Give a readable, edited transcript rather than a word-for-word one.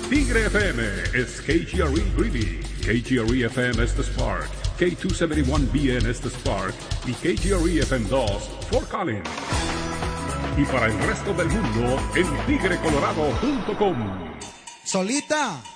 Tigre FM is KGRE Greeley, KGRE FM is the Spark, K271BN is the Spark y KGRE FM 2 Fort Collins. Y para el resto del mundo en tigrecolorado.com. Solita.